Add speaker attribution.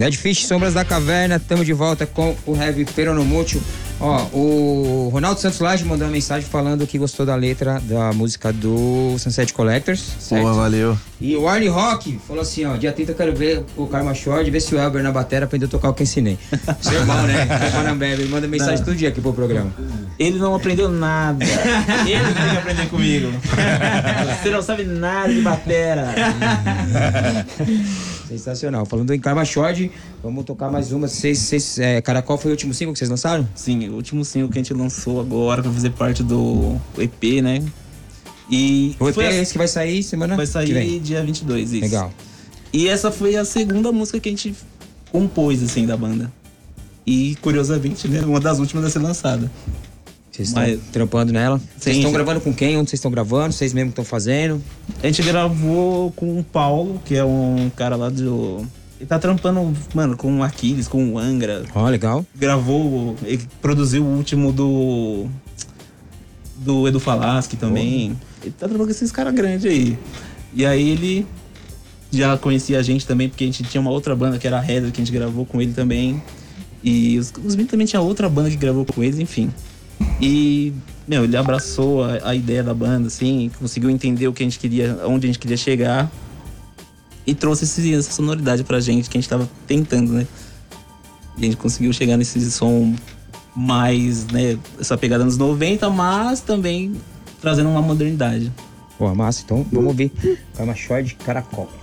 Speaker 1: Dead Fish, Sombras da Caverna, estamos de volta com o Heavy Peronomútil. Ó, o Ronaldo Santos Laje mandou uma mensagem falando que gostou da letra da música do Sunset Collectors. Certo?
Speaker 2: Boa, valeu.
Speaker 1: E o Arnie Rock falou assim, ó, dia 30 eu quero ver o Karma Short, ver se o Elber na bateria aprendeu a tocar o que ensinei. Seu irmão, né? Ele manda mensagem todo dia aqui pro programa.
Speaker 3: Ele não aprendeu nada. Ele tem que aprender comigo. Você não sabe nada de batera.
Speaker 1: Sensacional. Falando em Karma Short, vamos tocar mais uma. Caracol foi o último single que vocês lançaram?
Speaker 3: Sim, o último single que a gente lançou agora pra fazer parte do EP, né? E
Speaker 1: o EP é esse que vai sair semana?
Speaker 3: Vai sair dia 22, isso.
Speaker 1: Legal.
Speaker 3: E essa foi a segunda música que a gente compôs, assim, da banda. E, curiosamente, né, uma das últimas a ser lançada.
Speaker 1: Vocês estão trampando nela? Vocês estão gravando com quem? Onde vocês estão gravando? Vocês mesmo estão fazendo?
Speaker 3: A gente gravou com o Paulo, que é um cara lá do... Ele tá trampando, mano, com o Aquiles, com o Angra.
Speaker 1: Ó, legal.
Speaker 3: Gravou, ele produziu o último do Edu Falaschi também. Ele tá trabalhando com esses caras grandes aí. E aí ele já conhecia a gente também, porque a gente tinha uma outra banda que era a Heather, que a gente gravou com ele também. E os meninos também tinha outra banda que gravou com eles, enfim. E, ele abraçou a ideia da banda, assim, conseguiu entender o que a gente queria, onde a gente queria chegar. E trouxe essa sonoridade pra gente, que a gente tava tentando, né? E a gente conseguiu chegar nesse som mais, né, essa pegada anos 90, mas também trazendo uma modernidade.
Speaker 1: Pô, massa. Então, vamos ouvir Karma Short de Caracol.